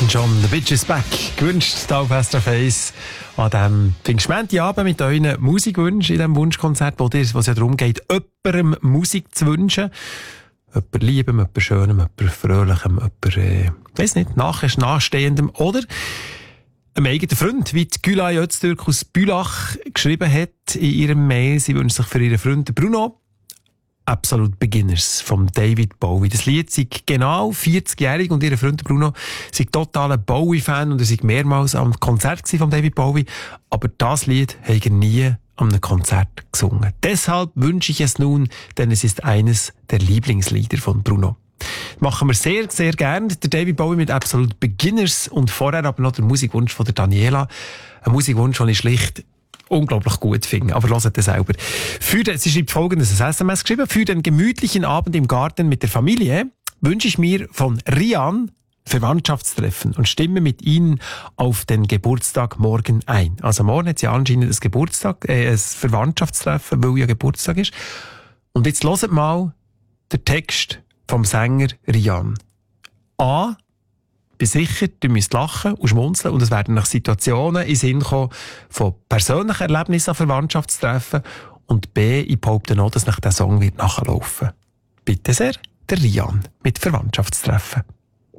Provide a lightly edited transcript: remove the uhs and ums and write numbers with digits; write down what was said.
John, the Bitch is back. Gewünscht hier auf SRF 1 an diesem Pfingstmänti-Abend mit euren Musikwünschen in diesem Wunschkonzert, wo es ja darum geht, jemandem Musik zu wünschen. Jemand Liebem, jemand Schönem, jemand Fröhlichem, jemand, weiss nicht, Nachstehendem oder einem eigenen Freund, wie die Gülay Öztürk aus Bülach geschrieben hat in ihrem Mail. Sie wünscht sich für ihren Freund Bruno Absolute Beginners von David Bowie. Das Lied sei genau 40-jährig und ihr Freund Bruno sei totaler Bowie-Fan und er sei mehrmals am Konzert von David Bowie. Aber das Lied hat er nie an einem Konzert gesungen. Deshalb wünsche ich es nun, denn es ist eines der Lieblingslieder von Bruno. Machen wir sehr, sehr gern. Der David Bowie mit Absolute Beginners und vorher aber noch der Musikwunsch von der Daniela. Ein Musikwunsch, den ich schlicht unglaublich gut finde. Aber hört es selber. Sie schreibt folgendes, ein SMS geschrieben. Für den gemütlichen Abend im Garten mit der Familie wünsche ich mir von Rian Verwandtschaftstreffen und stimme mit Ihnen auf den Geburtstag morgen ein. Also morgen hat sie anscheinend ein Verwandtschaftstreffen, weil ja Geburtstag ist. Und jetzt hört mal den Text vom Sänger Rian. A. Bin sicher, ihr müsst lachen und schmunzeln und es werden nach Situationen in den Sinn kommen von persönlichen Erlebnissen an Verwandtschaftstreffen. Und B. Ich behaupte noch, dass nach der Song wird nachlaufen. Bitte sehr, der Rian mit Verwandtschaftstreffen.